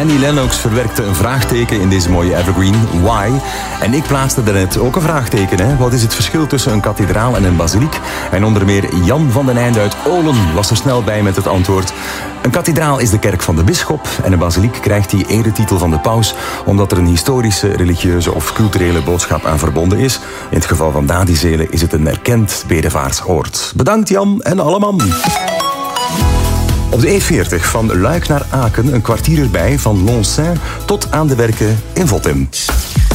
Annie Lennox verwerkte een vraagteken in deze mooie evergreen. Why? En ik plaatste daarnet ook een vraagteken. Hè? Wat is het verschil tussen een kathedraal en een basiliek? En onder meer Jan van den Einde uit Olen was er snel bij met het antwoord. Een kathedraal is de kerk van de bisschop en een basiliek krijgt die eretitel van de paus omdat er een historische, religieuze of culturele boodschap aan verbonden is. In het geval van Dadizelen is het een erkend bedevaartsoord. Bedankt Jan en alle man. Op de E40 van Luik naar Aken een kwartier erbij van Lonsaint tot aan de werken in Vottem.